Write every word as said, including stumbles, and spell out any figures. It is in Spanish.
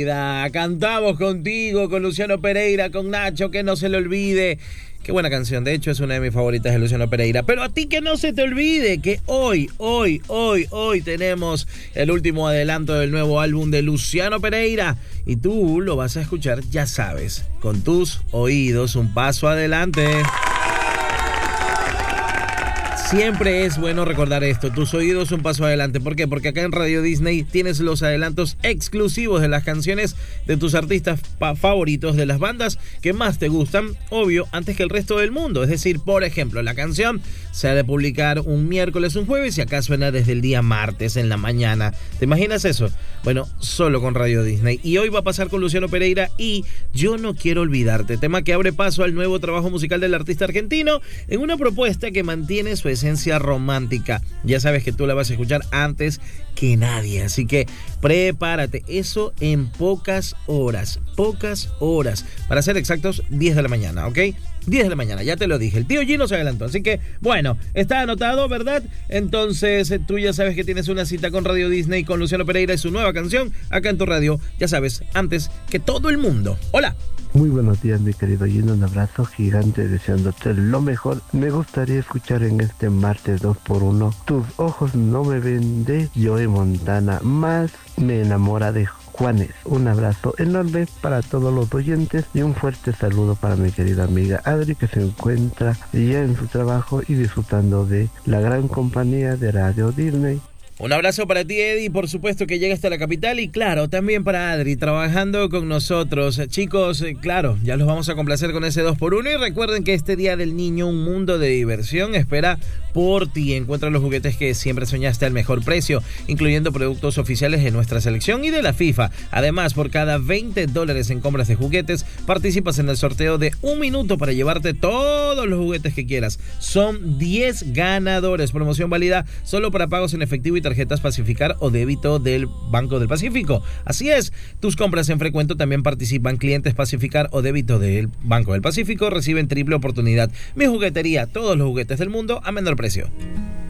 Cantamos contigo, con Luciano Pereira, con Nacho, que no se le olvide. Qué buena canción, de hecho es una de mis favoritas de Luciano Pereira. Pero a ti que no se te olvide que hoy, hoy, hoy, hoy tenemos el último adelanto del nuevo álbum de Luciano Pereira. Y tú lo vas a escuchar, ya sabes, con tus oídos un paso adelante. Siempre es bueno recordar esto, tus oídos un paso adelante. ¿Por qué? Porque acá en Radio Disney tienes los adelantos exclusivos de las canciones de tus artistas favoritos, de las bandas que más te gustan, obvio, antes que el resto del mundo. Es decir, por ejemplo, la canción se ha de publicar un miércoles, un jueves y acá suena desde el día martes en la mañana. ¿Te imaginas eso? Bueno, solo con Radio Disney. Y hoy va a pasar con Luciano Pereira y Yo no quiero olvidarte, tema que abre paso al nuevo trabajo musical del artista argentino en una propuesta que mantiene su esencia romántica. Ya sabes que tú la vas a escuchar antes que nadie, así que prepárate. Eso en pocas horas, pocas horas, para ser exactos, diez de la mañana, ¿ok? diez de la mañana, ya te lo dije. El tío Gino se adelantó, así que, bueno, está anotado, ¿verdad? Entonces, tú ya sabes que tienes una cita con Radio Disney, con Luciano Pereira y su nueva canción, acá en tu radio, ya sabes, antes que todo el mundo. ¡Hola! Muy buenos días, mi querido Gino, un abrazo gigante deseándote lo mejor. Me gustaría escuchar en este martes dos por uno Tus ojos no me ven de Joe Montana, más me enamora de Juanes. Un abrazo enorme para todos los oyentes y un fuerte saludo para mi querida amiga Adri, que se encuentra ya en su trabajo y disfrutando de la gran compañía de Radio Disney. Un abrazo para ti, Eddie, por supuesto que llega hasta la capital, y claro, también para Adri, trabajando con nosotros. Chicos, claro, ya los vamos a complacer con ese dos por uno y recuerden que este Día del Niño, un mundo de diversión espera por ti. Encuentra los juguetes que siempre soñaste al mejor precio, incluyendo productos oficiales de nuestra selección y de la FIFA. Además, por cada veinte dólares en compras de juguetes, participas en el sorteo de un minuto para llevarte todos los juguetes que quieras. Son diez ganadores, promoción válida solo para pagos en efectivo y tarjetas Pacificar o débito del Banco del Pacífico. Así es, tus compras en Frecuento también participan. Clientes Pacificar o débito del Banco del Pacífico reciben triple oportunidad. Mi juguetería, todos los juguetes del mundo a menor precio.